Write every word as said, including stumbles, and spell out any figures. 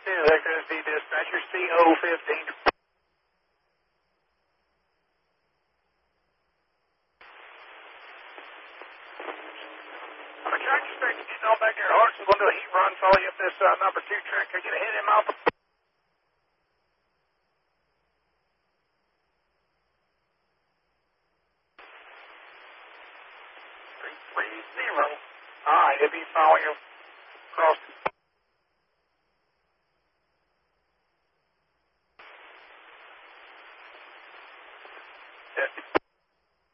This is X S D dispatcher, C O fifteen. I'm a track inspector getting on back there. Horses will do a heat run, follow you up this uh, number two track. Are you going to hit him off the... three three zero. All right, he'll be following you across the